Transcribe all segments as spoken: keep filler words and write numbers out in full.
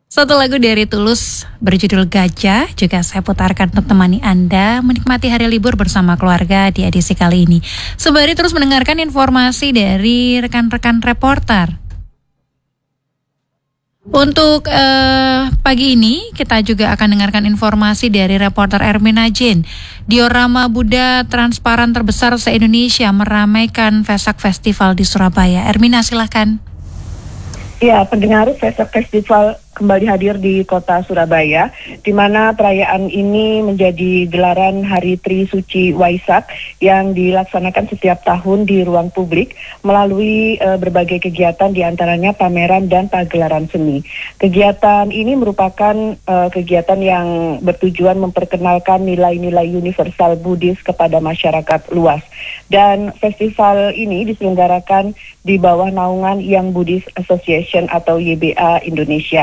Satu lagu dari Tulus berjudul Gajah juga saya putarkan untuk temani Anda menikmati hari libur bersama keluarga di edisi kali ini. Sembari terus mendengarkan informasi dari rekan-rekan reporter. Untuk eh, pagi ini kita juga akan dengarkan informasi dari reporter Ermina Jin. Diorama Buddha transparan terbesar se-Indonesia meramaikan Vesak Festival di Surabaya. Ermina, silahkan. Ya, pendengar, Vesak Festival kembali hadir di kota Surabaya, di mana perayaan ini menjadi gelaran Hari Tri Suci Waisak yang dilaksanakan setiap tahun di ruang publik melalui uh, berbagai kegiatan, diantaranya pameran dan pagelaran seni. Kegiatan ini merupakan uh, kegiatan yang bertujuan memperkenalkan nilai-nilai universal Buddhis kepada masyarakat luas. Dan festival ini diselenggarakan di bawah naungan Young Buddhist Association atau Y B A Indonesia.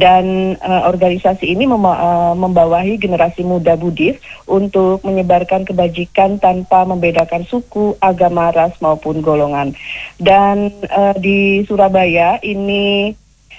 Dan uh, organisasi ini mem- uh, membawahi generasi muda Buddhis untuk menyebarkan kebajikan tanpa membedakan suku, agama, ras maupun golongan. Dan uh, di Surabaya ini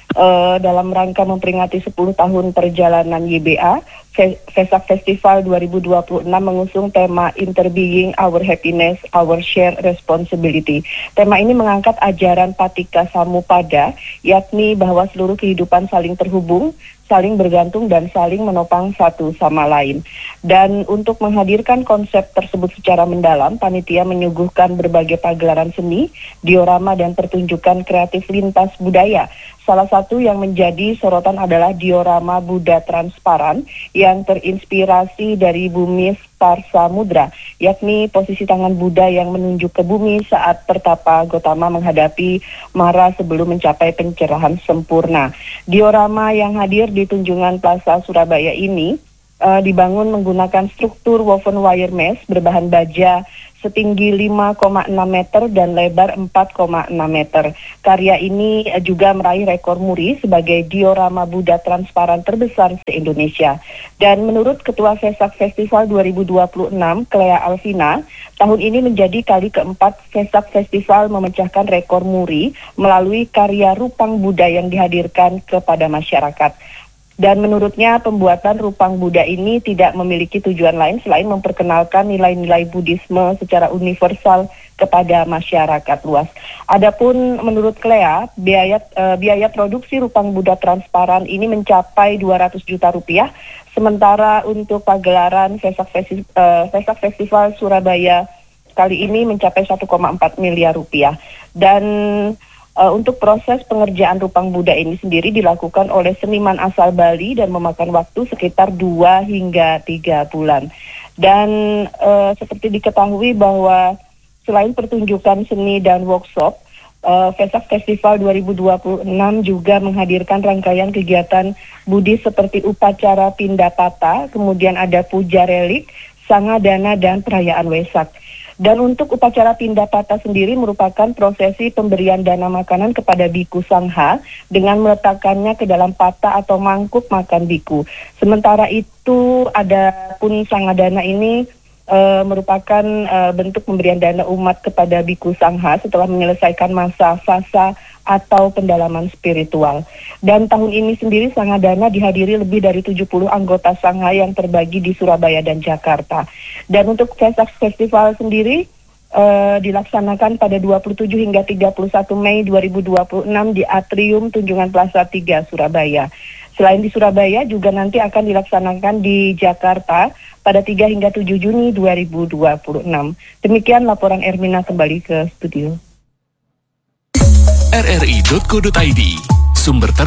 uh, dalam rangka memperingati sepuluh tahun perjalanan Y B A, Vesak Festival dua ribu dua puluh enam mengusung tema Interbeing Our Happiness, Our Shared Responsibility. Tema ini mengangkat ajaran Patika Samuppada, yakni bahwa seluruh kehidupan saling terhubung, saling bergantung dan saling menopang satu sama lain. Dan untuk menghadirkan konsep tersebut secara mendalam, panitia menyuguhkan berbagai pagelaran seni, diorama dan pertunjukan kreatif lintas budaya. Salah satu yang menjadi sorotan adalah diorama Buddha transparan yang terinspirasi dari bumi Parsamudra, yakni posisi tangan Buddha yang menunjuk ke bumi saat pertapa Gotama menghadapi Mara sebelum mencapai pencerahan sempurna. Diorama yang hadir di Tunjungan Plaza Surabaya ini uh, dibangun menggunakan struktur woven wire mesh berbahan baja setinggi lima koma enam meter dan lebar empat koma enam meter. Karya ini juga meraih rekor muri sebagai diorama Buddha transparan terbesar se-Indonesia. Dan menurut Ketua Vesak Festival dua ribu dua puluh enam, Clea Alvina, tahun ini menjadi kali keempat Vesak Festival memecahkan rekor muri melalui karya Rupang Buddha yang dihadirkan kepada masyarakat. Dan menurutnya pembuatan Rupang Buddha ini tidak memiliki tujuan lain selain memperkenalkan nilai-nilai Buddhisme secara universal kepada masyarakat luas. Adapun menurut Clea, biaya, uh, biaya produksi Rupang Buddha transparan ini mencapai dua ratus juta rupiah, sementara untuk pagelaran Vesak, Festi- uh, Vesak Festival Surabaya kali ini mencapai satu koma empat miliar rupiah. Dan Uh, untuk proses pengerjaan Rupang Buddha ini sendiri dilakukan oleh seniman asal Bali dan memakan waktu sekitar dua hingga tiga bulan. Dan uh, seperti diketahui bahwa selain pertunjukan seni dan workshop, uh, Vesak Festival dua ribu dua puluh enam juga menghadirkan rangkaian kegiatan Buddhis seperti upacara Pindapata, kemudian ada puja relik, Sangadana, dan perayaan Wesak. Dan untuk upacara Pindapata sendiri merupakan prosesi pemberian dana makanan kepada biku sangha dengan meletakkannya ke dalam pata atau mangkuk makan biku. Sementara itu ada pun Sangadana ini e, merupakan e, bentuk pemberian dana umat kepada biku sangha setelah menyelesaikan masa fasa atau pendalaman spiritual. Dan tahun ini sendiri Sangadana dihadiri lebih dari tujuh puluh anggota sangha yang terbagi di Surabaya dan Jakarta. Dan untuk Vesak Festival sendiri uh, dilaksanakan pada dua puluh tujuh hingga tiga puluh satu Mei dua ribu dua puluh enam di Atrium Tunjungan Plaza tiga Surabaya. Selain di Surabaya juga nanti akan dilaksanakan di Jakarta pada tiga hingga tujuh Juni dua ribu dua puluh enam. Demikian laporan Ermina, kembali ke studio. r r i titik co titik i d, sumber ter